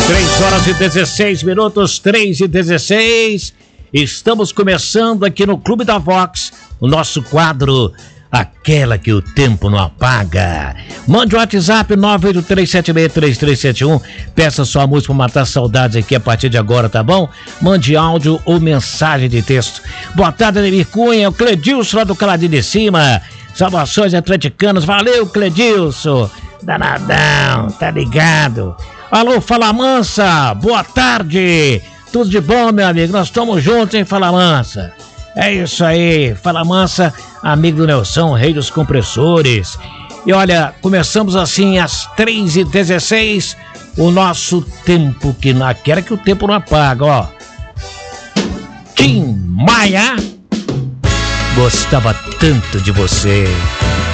3h16, 3h16. Estamos começando aqui no Clube da Vox, o nosso quadro Aquela que o Tempo Não Apaga. Mande o WhatsApp 983763371. Peça sua música para matar saudades aqui a partir de agora, tá bom? Mande áudio ou mensagem de texto. Boa tarde, Ademir Cunha, o Cledilson lá do Caladinho de Cima. Salvações atleticanos. Valeu, Cledilson. Danadão, tá ligado? Alô, Fala Mansa, boa tarde. Tudo de bom, meu amigo? Nós estamos juntos, hein, Fala Mansa? É isso aí, Fala Mansa, amigo do Nelson, rei dos compressores. E olha, começamos assim às 3h16, o nosso tempo que não quer que o tempo não apaga, ó. Tim Maia, gostava tanto de você.